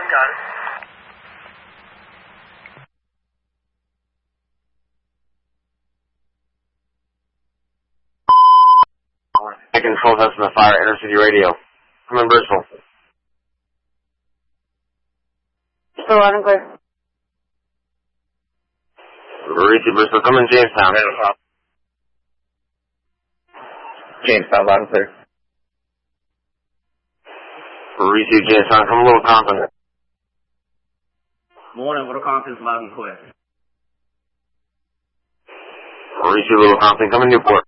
Got it. I control that's from the fire, Intercity Radio. Come in, Bristol. Still loud and clear. Receive Bristol, come in, Jamestown. Jamestown, loud and clear. Receive Jamestown, come Little Compton. Morning, Little Compton's loud and clear. Receive Little Compton, come in Newport.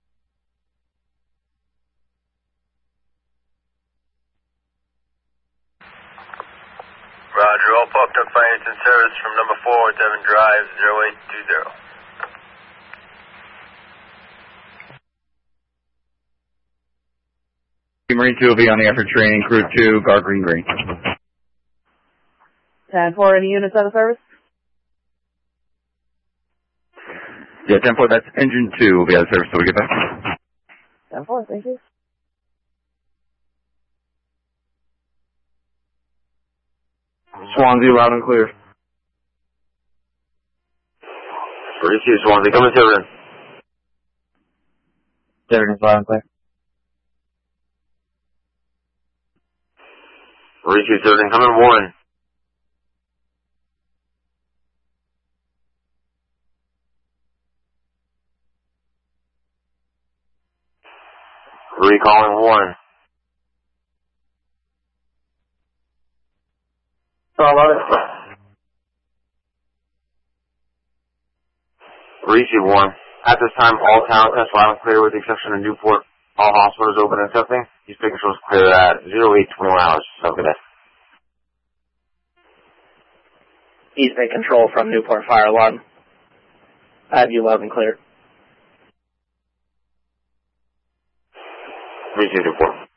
Roger, all parked up finance and service from number 4, Devon Drive, 0820. Marine 2 will be on the air for training. Crew 2, guard green. 10-4, any units out of service? Yeah, 10-4, that's engine 2 will be out of service till we get back. 10-4, thank you. Swansea, loud and clear. Receive Swansea, come in Tiverton. Tiverton's loud and clear. Receive Tiverton, come in Warren. Recalling Warren. Receive Warren. At this time, all town tests loud and clear with the exception of Newport. All hospitals open and testing. These pictures was clear at 0821 hours. So good day. East Bay Control from Newport Fire Alarm. I have you loud and clear. Receive Newport.